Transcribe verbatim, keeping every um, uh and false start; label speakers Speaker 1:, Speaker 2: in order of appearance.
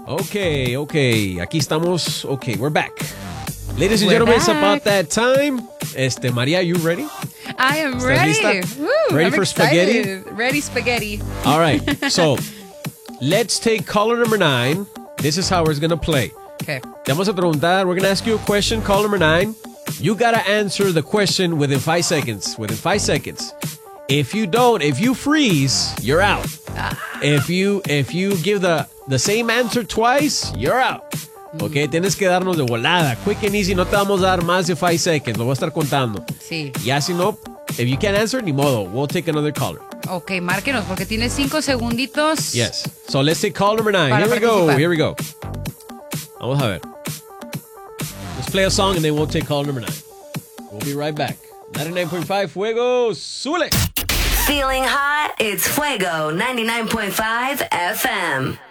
Speaker 1: Okay, okay. Aquí estamos. Okay, we're back. Ladies and
Speaker 2: We're
Speaker 1: gentlemen, it's
Speaker 2: back.
Speaker 1: about that time. Este, Maria, you ready?
Speaker 2: I am
Speaker 1: ¿Estás
Speaker 2: ready.
Speaker 1: lista?
Speaker 2: Woo,
Speaker 1: Ready
Speaker 2: I'm
Speaker 1: for
Speaker 2: excited.
Speaker 1: spaghetti?
Speaker 2: Ready spaghetti.
Speaker 1: All right. So, let's take caller number nine. This is how it's going to play.
Speaker 2: Okay.
Speaker 1: Te vamos a preguntar. We're going to ask you a question. Call number nine. You got to answer the question within five seconds. Within five seconds. If you don't, if you freeze, you're out. If you if you give the, the same answer twice, you're out. Ok, tienes que darnos de volada. Quick and easy, no te vamos a dar más de five seconds. Lo voy a estar contando.
Speaker 2: Sí.
Speaker 1: Ya si no, if you can't answer, ni modo. We'll take another caller.
Speaker 2: Ok, márquenos porque tiene cinco segunditos.
Speaker 1: Yes. So let's take call number nine.
Speaker 2: Para
Speaker 1: Here we go.
Speaker 2: participar.
Speaker 1: Here we go. Vamos a ver. Let's play a song and then we'll take call number nine. We'll be right back. ninety-nine point five Fuego. Súbele.
Speaker 3: Feeling hot? It's Fuego ninety-nine point five F M.